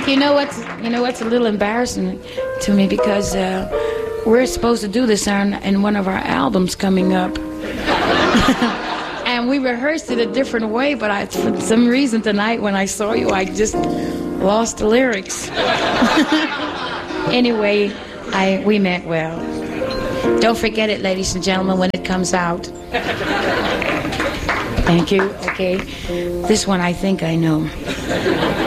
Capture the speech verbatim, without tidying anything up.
Frank, you know what's you know what's a little embarrassing to me because uh, we're supposed to do this on, in one of our albums coming up. And we rehearsed it a different way, but I, for some reason tonight when I saw you, I just lost the lyrics. Anyway, I we meant well. Don't forget it, ladies and gentlemen, when it comes out. Thank you. Okay. This one I think I know.